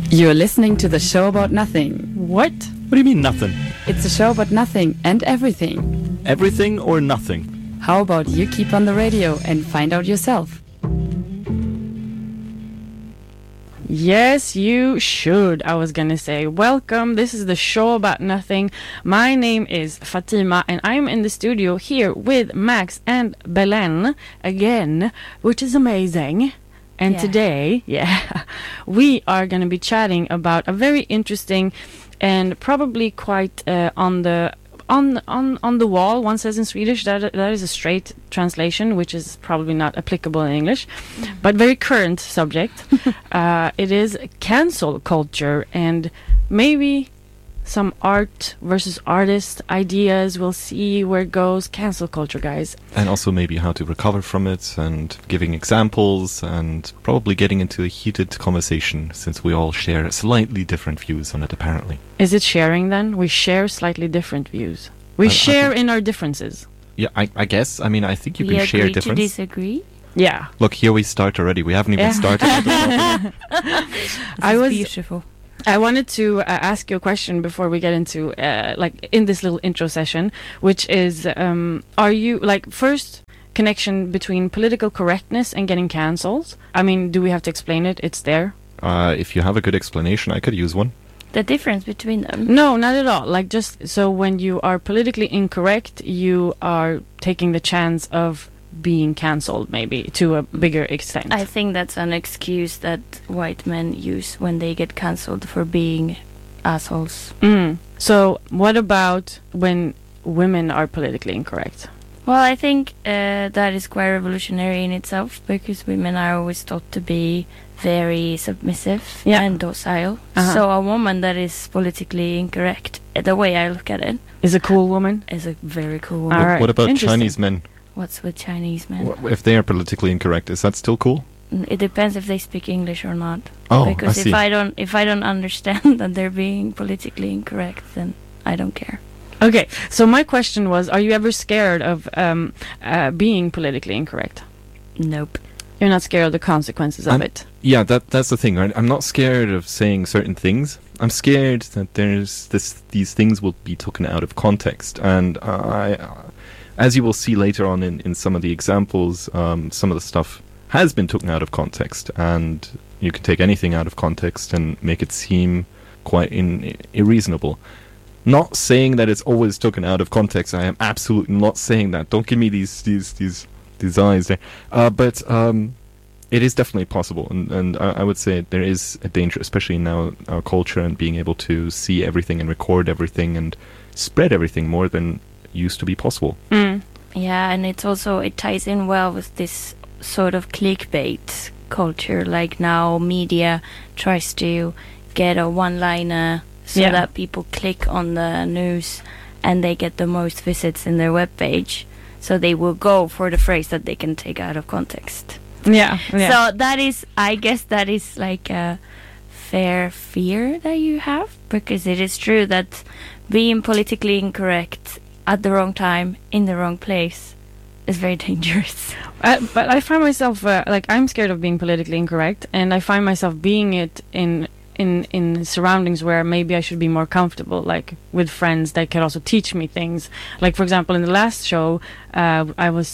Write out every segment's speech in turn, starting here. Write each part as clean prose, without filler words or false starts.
You're listening to the show about nothing. What? What do you mean nothing? It's a show about nothing and everything. Everything or nothing? How about you keep on the radio and find out yourself? Yes, you should, I was gonna say. Welcome, this is the show about nothing. My name is Fatima and I'm in the studio here with Max and Belen again, which is amazing. And today, we are going to be chatting about a very interesting and probably quite on the wall. One says in Swedish that is a straight translation, which is probably not applicable in English, but very current subject. It is cancel culture and maybe some art versus artist ideas. We'll see where it goes. Cancel culture, guys. And also maybe how to recover from it and giving examples and probably getting into a heated conversation since we all share slightly different views on it apparently. Is it sharing then? We share slightly different views. We share in our differences. Yeah, I guess. I mean, I think you can share difference. We agree to disagree? Yeah. Look, here we start already. We haven't even started. Beautiful. I wanted to ask you a question before we get into in this little intro session, which is are you first connection between political correctness and getting cancelled? I mean, do we have to explain it? It's there. If you have a good explanation, I could use one. The difference between them? No, not at all. Just so when you are politically incorrect, you are taking the chance of being cancelled maybe to a bigger extent. I think that's an excuse that white men use when they get cancelled for being assholes. So what about when women are politically incorrect? Well, I think that is quite revolutionary in itself, because women are always thought to be very submissive and docile. So a woman that is politically incorrect, the way I look at it, is a cool woman. Is a very cool woman. All right. What about Chinese men? What's with Chinese men? If they are politically incorrect, is that still cool? It depends if they speak English or not. Oh, because I see. if I don't understand that they're being politically incorrect, then I don't care. Okay, so my question was: are you ever scared of being politically incorrect? Nope. You're not scared of the consequences of it. Yeah, that's the thing, right? I'm not scared of saying certain things. I'm scared that these things will be taken out of context, and as you will see later on in some of the examples, some of the stuff has been taken out of context, and you can take anything out of context and make it seem quite irreasonable. Not saying that it's always taken out of context. I am absolutely not saying that. Don't give me these eyes there. But it is definitely possible, and I would say there is a danger, especially now our culture and being able to see everything and record everything and spread everything more than used to be possible. Yeah, and it ties in well with this sort of clickbait culture. Like now media tries to get a one-liner so that people click on the news and they get the most visits in their webpage, so they will go for the phrase that they can take out of context. Yeah. So I guess that is like a fair fear that you have, because it is true that being politically incorrect at the wrong time, in the wrong place, is very dangerous. But I find myself, I'm scared of being politically incorrect, and I find myself being it in surroundings where maybe I should be more comfortable, like with friends that can also teach me things. Like, for example, in the last show, I was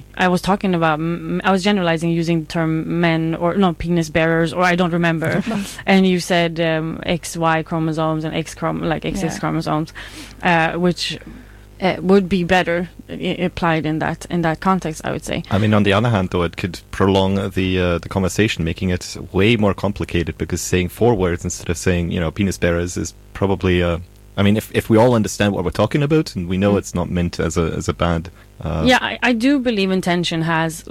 generalizing using the term men, or no, penis bearers, or I don't remember. And you said XY chromosomes and XX chromosomes, which would be better applied in that context, I would say. I mean, on the other hand, though, it could prolong the conversation, making it way more complicated, because saying 4 words instead of saying, penis bearers is probably. I mean, if we all understand what we're talking about, and we know it's not meant as a bad. I do believe intention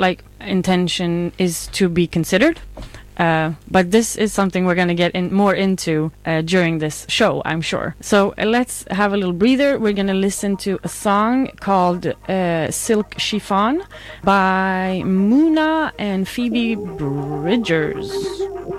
is to be considered. But this is something we're going to get more into during this show, I'm sure. So let's have a little breather. We're going to listen to a song called Silk Chiffon by Muna and Phoebe Bridgers.